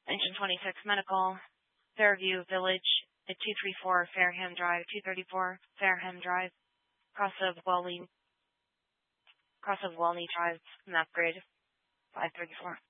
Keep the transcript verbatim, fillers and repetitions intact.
Engine twenty-six Medical, Fairview Village at two thirty-four Fareham Drive, two thirty-four Fareham Drive, cross of Welly, cross of Welney Drive, map grid five thirty-four.